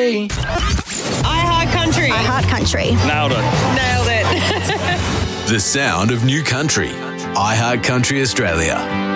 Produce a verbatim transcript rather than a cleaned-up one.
country. iHeart Country. iHeart Country. Nailed it. Nailed it. The sound of new country. iHeart Country Australia.